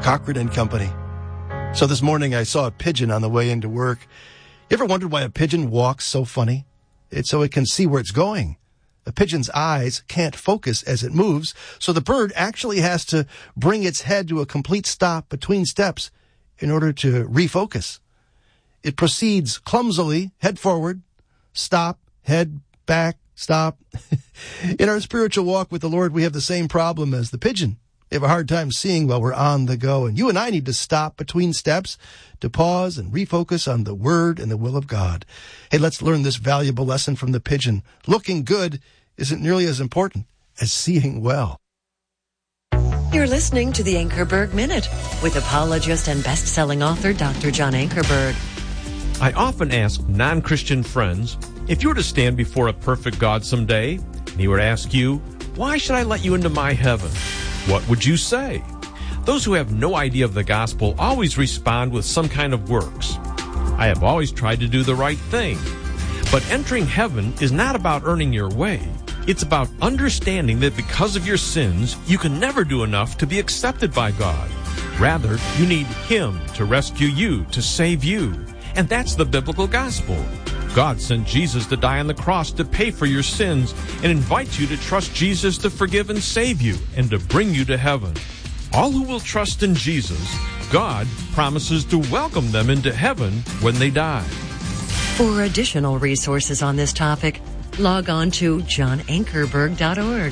Cochran and Company. So this morning I saw a pigeon on the way into work. You ever wondered why a pigeon walks so funny? It's so it can see where it's going. A pigeon's eyes can't focus as it moves, so the bird actually has to bring its head to a complete stop between steps in order to refocus. It proceeds clumsily, head forward, stop, head back, stop. In our spiritual walk with the Lord, we have the same problem as the pigeon. We have a hard time seeing while we're on the go, and you and I need to stop between steps to pause and refocus on the Word and the will of God. Hey, let's learn this valuable lesson from the pigeon. Looking good isn't nearly as important as seeing well. You're listening to the Ankerberg Minute with apologist and best-selling author Dr. John Ankerberg. I often ask non-Christian friends, if you were to stand before a perfect God someday, and he were to ask you, why should I let you into my heaven? What would you say? Those who have no idea of the gospel always respond with some kind of works. I have always tried to do the right thing. But entering heaven is not about earning your way. It's about understanding that because of your sins, you can never do enough to be accepted by God. Rather, you need Him to rescue you, to save you. And that's the biblical gospel. God sent Jesus to die on the cross to pay for your sins and invite you to trust Jesus to forgive and save you and to bring you to heaven. All who will trust in Jesus, God promises to welcome them into heaven when they die. For additional resources on this topic, log on to johnankerberg.org.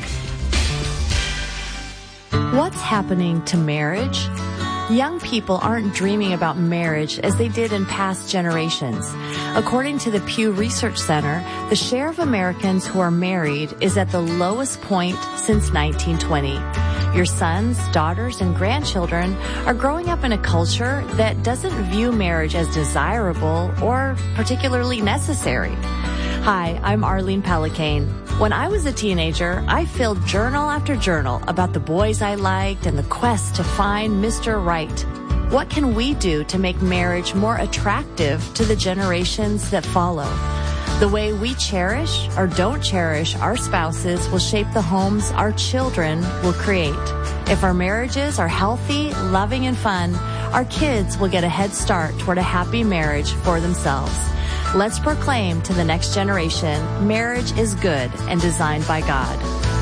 What's happening to marriage? Young people aren't dreaming about marriage as they did in past generations. According to the Pew Research Center, the share of Americans who are married is at the lowest point since 1920. Your sons, daughters, and grandchildren are growing up in a culture that doesn't view marriage as desirable or particularly necessary. Hi, I'm Arlene Pellicane. When I was a teenager, I filled journal after journal about the boys I liked and the quest to find Mr. Right. What can we do to make marriage more attractive to the generations that follow? The way we cherish or don't cherish our spouses will shape the homes our children will create. If our marriages are healthy, loving, and fun, our kids will get a head start toward a happy marriage for themselves. Let's proclaim to the next generation, marriage is good and designed by God.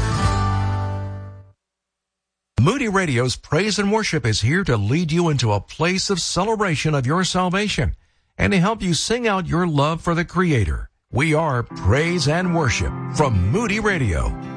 Moody Radio's Praise and Worship is here to lead you into a place of celebration of your salvation and to help you sing out your love for the Creator. We are Praise and Worship from Moody Radio.